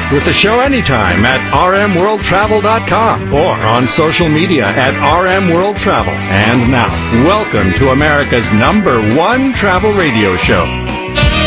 Connect with the show anytime at rmworldtravel.com or on social media at rmworldtravel. And now, welcome to America's #1 travel radio show,